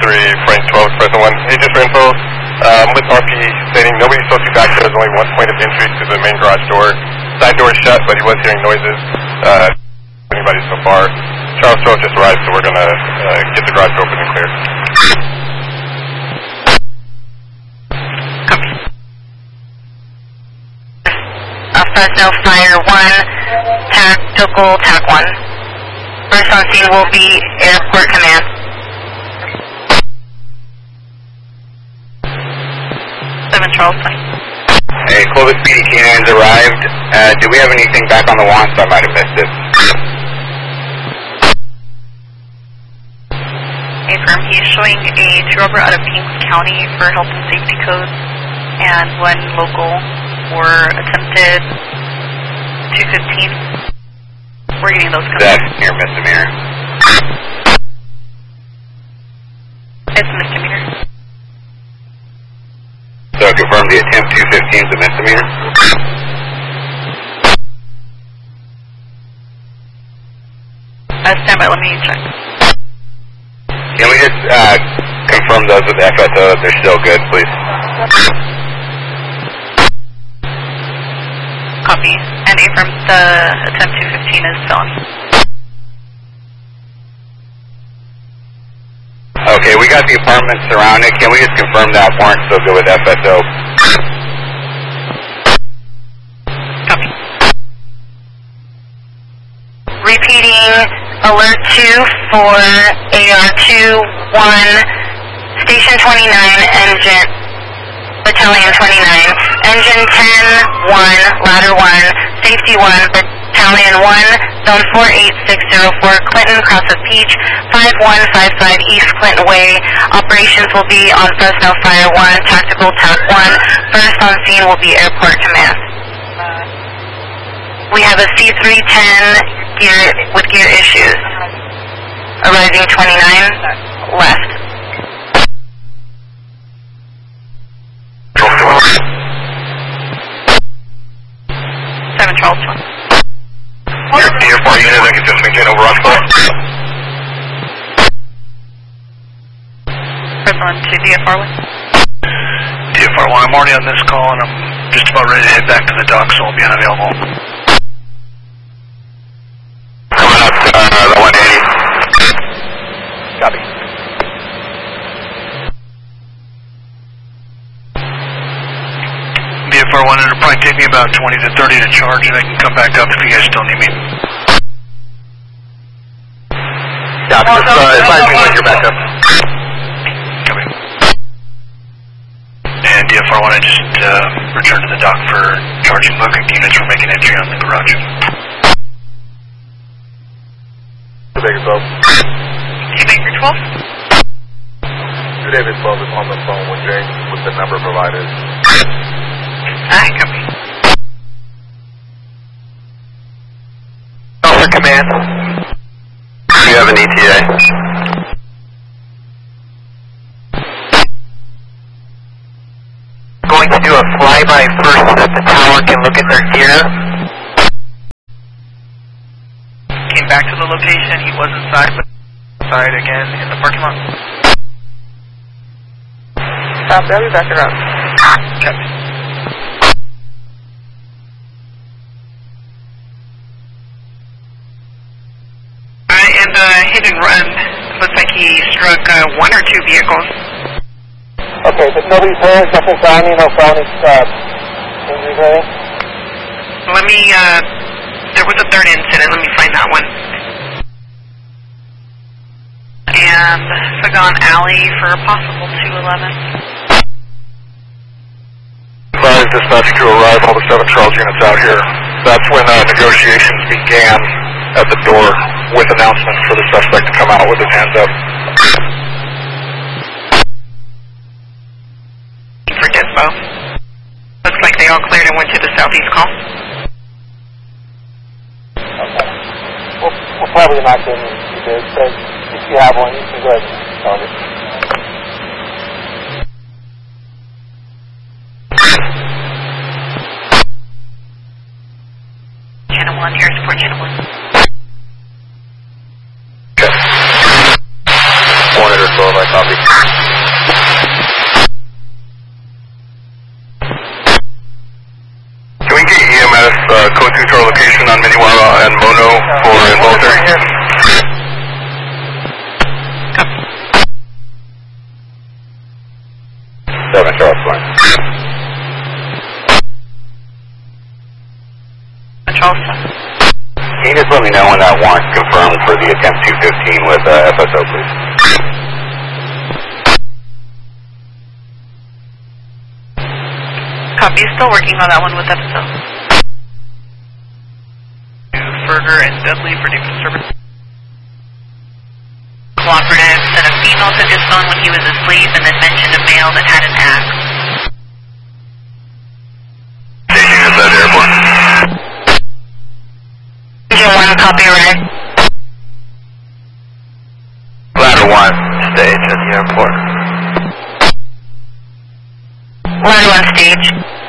Frank 12, present 1. Hey, just for info, with RP stating nobody's supposed to be back there. There's only one point of entry to the main garage door. Side door is shut, but he was hearing noises. Anybody so far. Charles 12 just arrived, so we're going to get the garage door open and clear. Copy. Fresno Fire 1, Tactical TAC 1. First on scene will be Airport Command. Charles 20. Hey, Clovis PD Canines arrived. Do we have anything back on the wants? I might have missed it. Affirm, he's showing a two-rubber out of Kings County for health and safety codes and one local for attempted 215. We're getting those codes. That's near misdemeanor. It's misdemeanor. So confirm the attempt 215 is a misdemeanor? Stand by, let me check. Can we just confirm those with FSO that they're still good, please? Copy. And affirm the attempt 215 is felony. Okay, we got the apartment surrounded. Can we just confirm that warrant's still good with FSO? Copy. Repeating alert 2 for AR-2-1, Station 29, Engine, Battalion 29, Engine 10-1, Ladder 1, Safety 1, Battalion 1, Zone 48604, Clinton, Cross of Peach, 5155 East Clinton Way. Operations will be on Fresno Fire 1, Tactical TAC 1. First on scene will be Airport Command. We have a C-310 with gear issues. Arriving 29, left. Seven Charles 20. DFR unit, I can just maintain over on foot. Press on to DFR 1. DFR 1, I'm already on this call and I'm just about ready to head back to the dock, so I'll be unavailable. Coming up to the 180. Copy. DFR 1, it'll probably take me about 20 to 30 to charge and I can come back up if you guys still need me. Yeah, just advise me when you're back up. Copy. And DFR 1, I just returned to the dock for charging bucket units for making entry on the garage. The Baker 12. Baker 12. David 12 is on the phone with James with the number provided. Aye, copy. Officer Command. Do you have an ETA? Going to do a flyby first so that the tower can look at their gear. Came back to the location, he was inside, but inside again in the parking lot. Stop, they'll be back around. Okay. Hit and run. Looks like he struck one or two vehicles. Okay, but nobody's hurt, nothing felony, no felony injuries or anything? Let me, there was a third incident, let me find that one. And Sagan Alley for a possible 211. Advise dispatch to arrive, all the 7 Charles units out here. That's when negotiations began at the door with announcement for the suspect to come out with his hands up. For dispo. Looks like they all cleared and went to the southeast call. Okay. We'll probably not get into this, but if you have one, you can go ahead and tell it. Channel 1, here, support Channel 1. Monitor 12, I copy. on Miniwala and Mono for involuntary. 7 Charles 1. Charleston. Can you just let me know when that warrant's confirmed for the attempt 215 with FSO, please? Copy. Still working on that one with FSO. Berger and Dudley for new disturbance. Cooperative said a female took his phone when he was asleep and then mentioned a male that had an axe. Staging is at airport. Engine 1, copy red. Ladder 1, stage at the airport. Ladder 1 stage.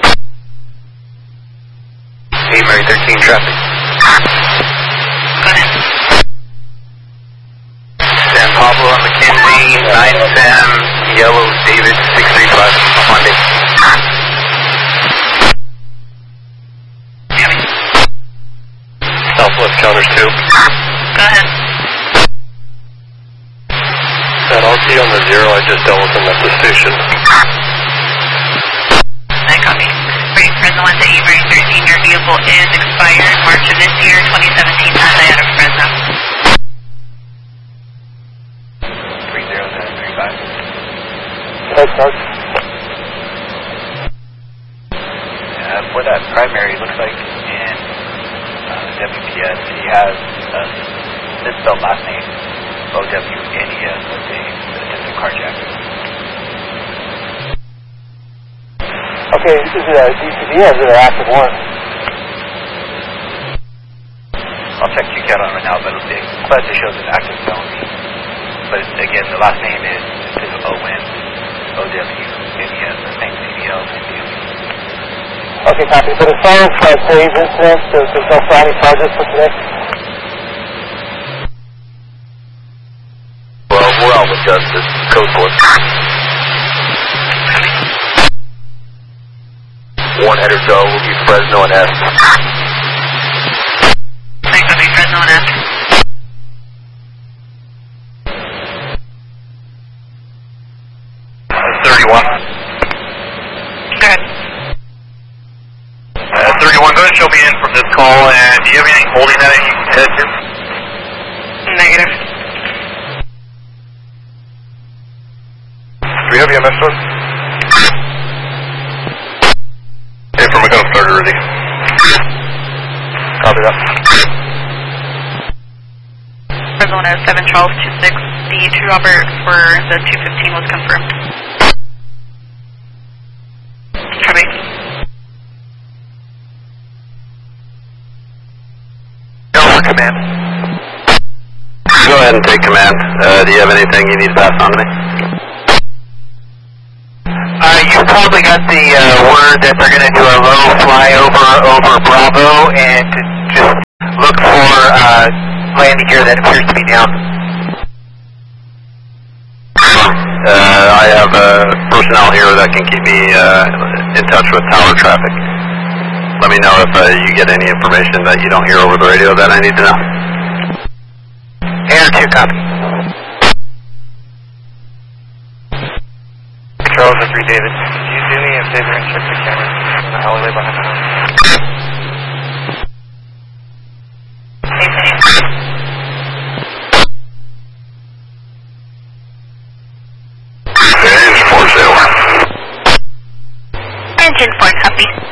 Hey, Mary 13 traffic. Go ahead. San Pablo on McKenzie, 910, Yellow David 635 Monday. Southwest counters 2. Go ahead. That RT on the 0, I just dealt with him at the station. I copy. Great, Fresno 1 to Avery 13, your vehicle is expired March of this year, 2017, as I out of Fresno. 3035. Thanks, Mark. For that primary, it looks like in WPS, he has misspelled last name, OWNES, with the attempted carjacking. Okay, is it a DCD or is it an active warrant? I'll check QCAT on it right now, but it clearly shows an active felony. But again, the last name is OWNES, the same CDL, same DMV. Okay, copy. But as far as today's incident, there's no felony charges for today? Well, we're out with justice, code 4. One header go will be Fresno and S. I copy, Fresno and S. That's 31. Go ahead. 31, go ahead and show me in from this call, and do you have anything holding that you can head to? Negative. Do we have EMS for? Hey, from a gun starter ready. Copy that. Arizona 7 Charles 26. The 2 Robert for the 215 was confirmed. Copy. Delta command. Go ahead and take command. Do you have anything you need to pass on to me? You probably got the word that they're going to do a low flyover over Bravo and to just look for landing gear that appears to be down. I have personnel here that can keep me in touch with tower traffic. Let me know if you get any information that you don't hear over the radio that I need to know. Air 2 copy. Charles 3 David, can you do me a favor and check the cameras in the alleyway behind the house? Engine 4, copy.